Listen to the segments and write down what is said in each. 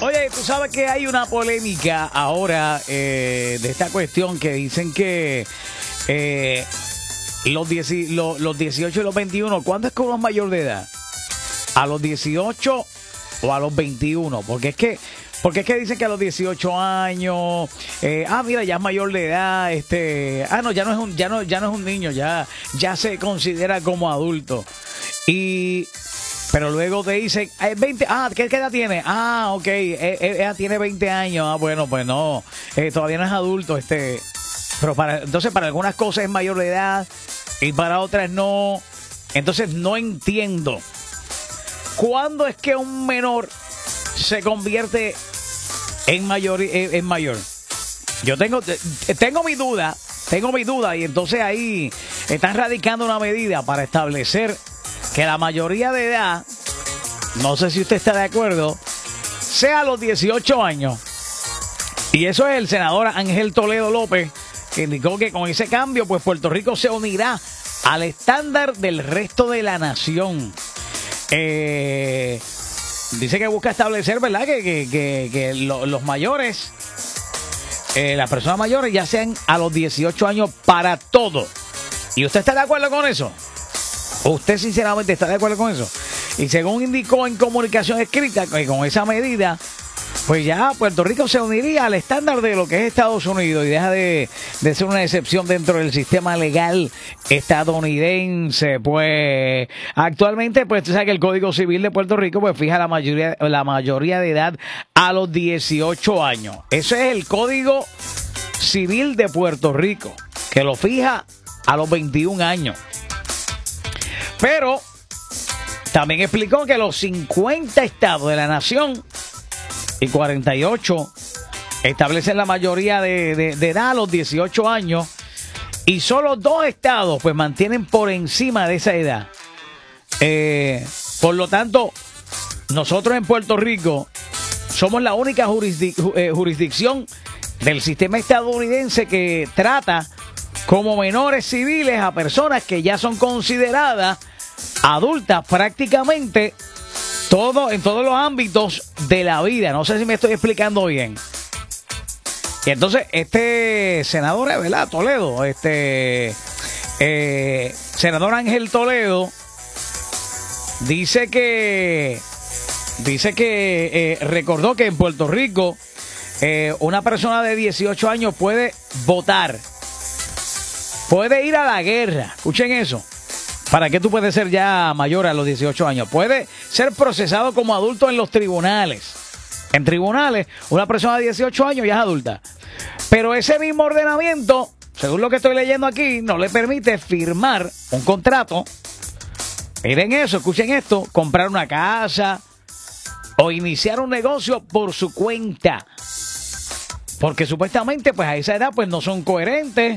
Oye, tú sabes que hay una polémica ahora de esta cuestión que dicen que los 18 y los 21, ¿cuándo es que uno es mayor de edad? ¿A los 18 o a los 21? Porque es que dicen que a los 18 años, mira, ya es mayor de edad, no, ya no es un niño, ya se considera como adulto. Pero luego te dicen, 20, ¿qué edad tiene? Ok, ella tiene 20 años, bueno, pues no, todavía no es adulto, pero entonces para algunas cosas es mayor de edad y para otras no. Entonces no entiendo, ¿cuándo es que un menor se convierte en mayor? Yo tengo mi duda y entonces ahí están radicando una medida para establecer que la mayoría de edad, no sé si usted está de acuerdo, sea a los 18 años. Y eso es el senador Ángel Toledo López, que indicó que con ese cambio, pues Puerto Rico se unirá al estándar del resto de la nación. Dice que busca establecer, ¿verdad?, que los mayores, las personas mayores ya sean a los 18 años para todo. ¿Y usted está de acuerdo con eso? ¿Usted sinceramente está de acuerdo con eso? Y según indicó en comunicación escrita, que con esa medida, pues ya Puerto Rico se uniría al estándar de lo que es Estados Unidos y deja de ser una excepción dentro del sistema legal estadounidense. Pues actualmente, pues tú sabes que el Código Civil de Puerto Rico pues fija la mayoría de edad a los 18 años. Ese es el Código Civil de Puerto Rico, que lo fija a los 21 años. Pero también explicó que los 50 estados de la nación y 48 establecen la mayoría de edad a los 18 años y solo 2 estados pues mantienen por encima de esa edad. Por lo tanto, nosotros en Puerto Rico somos la única jurisdicción del sistema estadounidense que trata como menores civiles a personas que ya son consideradas adultas prácticamente en todos los ámbitos de la vida. No sé si me estoy explicando bien. Y entonces este senador, ¿verdad?, Toledo, senador Ángel Toledo dice que recordó que en Puerto Rico una persona de 18 años puede votar, puede ir a la guerra. Escuchen eso. ¿Para qué tú puedes ser ya mayor a los 18 años? Puede ser procesado como adulto en los tribunales. En tribunales, una persona de 18 años ya es adulta. Pero ese mismo ordenamiento, según lo que estoy leyendo aquí, no le permite firmar un contrato. Miren eso, escuchen esto. Comprar una casa o iniciar un negocio por su cuenta. Porque supuestamente, pues a esa edad, pues no son coherentes.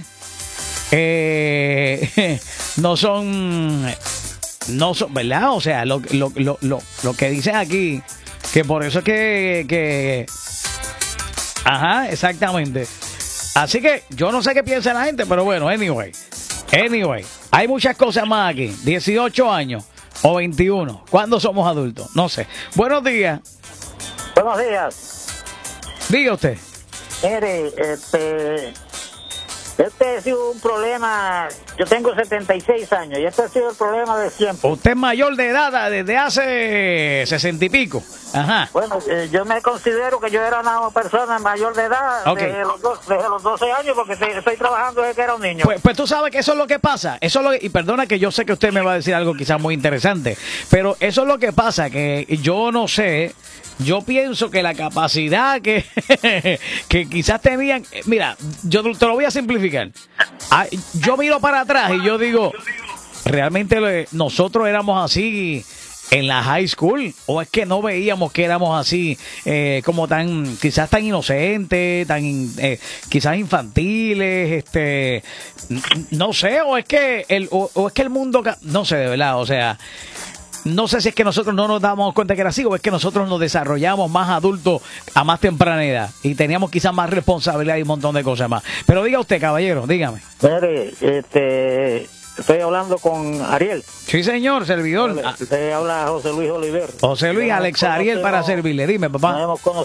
No son, ¿verdad? O sea, lo que dicen aquí, que por eso es que ajá, exactamente. Así que yo no sé qué piensa la gente, pero bueno, anyway, hay muchas cosas más aquí. 18 años o 21, ¿cuándo somos adultos? No sé. Buenos días. Buenos días. Diga usted. Mire, este ha sido un problema. Yo tengo 76 años y este ha sido el problema de siempre. Usted es mayor de edad desde hace 60 y pico. Ajá. Bueno, yo me considero que yo era una persona mayor de edad, okay, desde los 12 años, porque estoy trabajando desde que era un niño. Pues tú sabes que eso es lo que pasa. Y perdona que yo sé que usted me va a decir algo quizás muy interesante, pero eso es lo que pasa, que yo no sé. Yo pienso que la capacidad que quizás tenían... Mira, yo te lo voy a simplificar. Yo miro para atrás y yo digo, ¿realmente nosotros éramos así en la high school? ¿O es que no veíamos que éramos así, como quizás tan inocentes, quizás infantiles, no sé, o es que el mundo... No sé, de verdad, o sea... No sé si es que nosotros no nos damos cuenta que era así o es que nosotros nos desarrollamos más adultos a más temprana edad y teníamos quizás más responsabilidad y un montón de cosas más. Pero diga usted, caballero, dígame. Mire, estoy hablando con Ariel. Sí, señor, servidor. Usted habla José Luis Oliver. José Luis, Alex Ariel para servirle. Dime, papá.